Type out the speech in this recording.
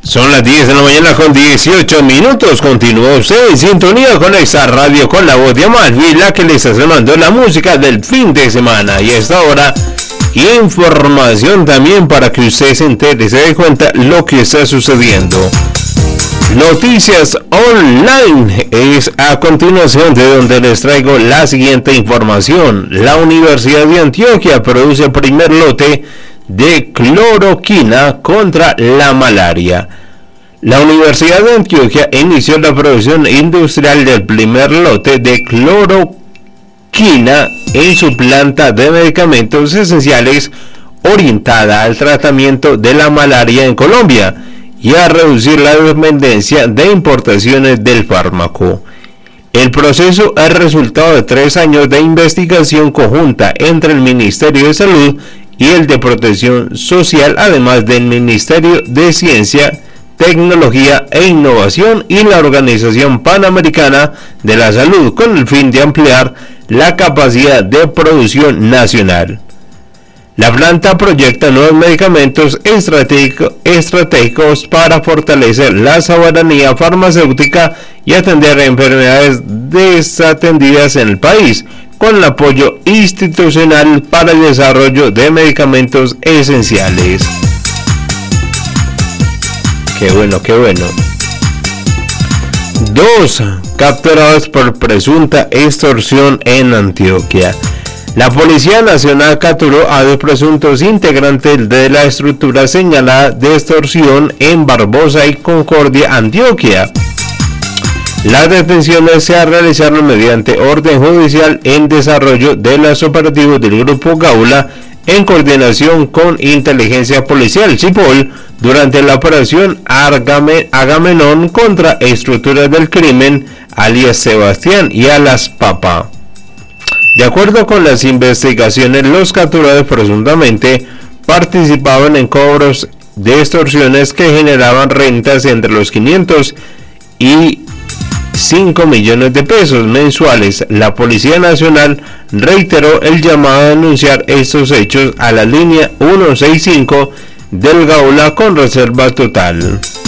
Son las 10 de la mañana con 18 minutos. Continúa usted en sintonía con esta radio con la voz de Amalfi, la que le está sonando la música del fin de semana. Y a esta hora, información también para que usted se entere, se dé cuenta lo que está sucediendo. Noticias online es a continuación de donde les traigo la siguiente información. La Universidad de Antioquia produce el primer lote de cloroquina contra la malaria. La Universidad de Antioquia inició la producción industrial del primer lote de cloroquina en su planta de medicamentos esenciales orientada al tratamiento de la malaria en Colombia y a reducir la dependencia de importaciones del fármaco. El proceso es resultado de 3 años de investigación conjunta entre el Ministerio de Salud y el de Protección Social, además del Ministerio de Ciencia, Tecnología e Innovación y la Organización Panamericana de la Salud, con el fin de ampliar la capacidad de producción nacional. La planta proyecta nuevos medicamentos estratégicos para fortalecer la soberanía farmacéutica y atender a enfermedades desatendidas en el país, con el apoyo institucional para el desarrollo de medicamentos esenciales. Qué bueno, qué bueno. 2 capturados por presunta extorsión en Antioquia. La Policía Nacional capturó a 2 presuntos integrantes de la estructura señalada de extorsión en Barbosa y Concordia, Antioquia. Las detenciones se realizaron mediante orden judicial en desarrollo de los operativos del Grupo Gaula en coordinación con Inteligencia Policial Cipol durante la operación Agamenón contra estructuras del crimen alias Sebastián y alias Papa. De acuerdo con las investigaciones, los capturados presuntamente participaban en cobros de extorsiones que generaban rentas entre los 500 y 5 millones de pesos mensuales. La Policía Nacional reiteró el llamado a denunciar estos hechos a la línea 165 del Gaula con reserva total.